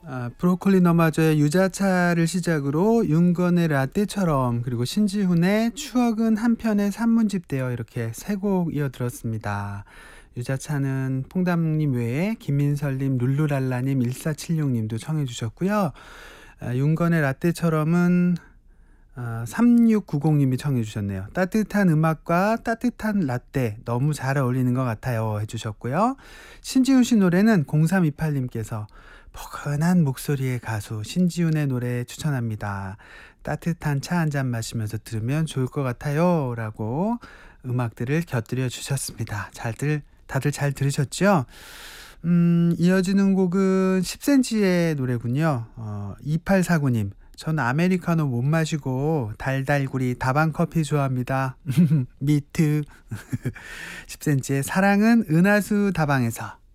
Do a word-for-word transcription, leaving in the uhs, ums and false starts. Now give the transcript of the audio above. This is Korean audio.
아, 브로콜리 너마저의 유자차를 시작으로 윤건의 라떼처럼, 그리고 신지훈의 추억은 한편의 산문집되어, 이렇게 세 곡 이어들었습니다. 유자차는 퐁담님 외에 김민설님, 룰루랄라님, 일사칠육님도 청해 주셨고요. 아, 윤건의 라떼처럼은 아, 삼육구공님이 청해 주셨네요. 따뜻한 음악과 따뜻한 라떼 너무 잘 어울리는 것 같아요 해주셨고요. 신지훈 씨 노래는 공삼이팔님께서 포근한 목소리의 가수 신지훈의 노래 추천합니다. 따뜻한 차 한 잔 마시면서 들으면 좋을 것 같아요 라고 음악들을 곁들여 주셨습니다. 잘들 다들 잘 들으셨죠? 음, 이어지는 곡은 십 센티미터의 노래군요. 어, 이팔사구님, 전 아메리카노 못 마시고 달달구리 다방 커피 좋아합니다. 미트. 십 센티미터의 사랑은 은하수 다방에서.